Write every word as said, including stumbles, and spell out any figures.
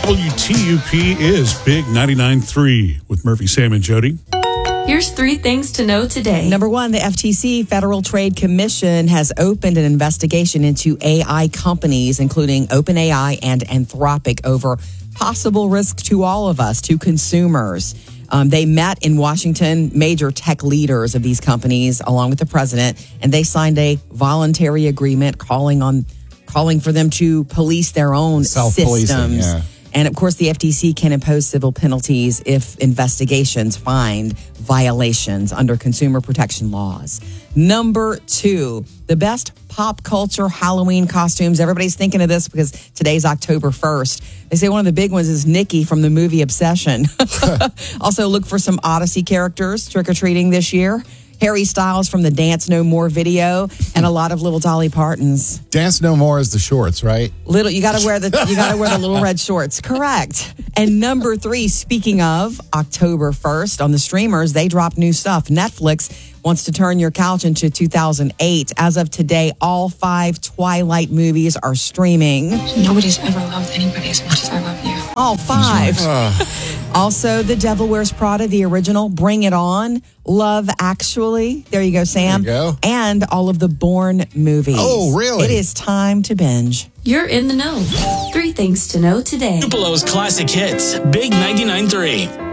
W T U P is Big ninety-nine point three with Murphy, Sam, and Jody. Here's three things to know today. Number one, the F T C, Federal Trade Commission, has opened an investigation into A I companies, including OpenAI and Anthropic, over possible risk to all of us, to consumers. Um, they met in Washington, major tech leaders of these companies, along with the president, and they signed a voluntary agreement calling on calling for them to police their own systems. Yeah. And of course, the F T C can impose civil penalties if investigations find violations under consumer protection laws. Number two, the best pop culture Halloween costumes. Everybody's thinking of this because today's October first. They say one of the big ones is Nikki from the movie Obsession. Also, look for some Odyssey characters trick-or-treating this year. Harry Styles from the Dance No More video, and a lot of little Dolly Partons. Dance No More is the shorts, right? Little, you got to wear the you got to wear the little red shorts. Correct. And number three, speaking of October first, on the streamers, they drop new stuff. Netflix wants to turn your couch into two thousand eight. As of today, all five Twilight movies are streaming. Nobody's ever loved anybody as much as I love you. All five. Also, The Devil Wears Prada, the original, Bring It On, Love Actually. There you go, Sam. There you go. And all of the Bourne movies. Oh, really? It is time to binge. You're in the know. Three things to know today. Tupelo's classic hits, Big ninety-nine point three.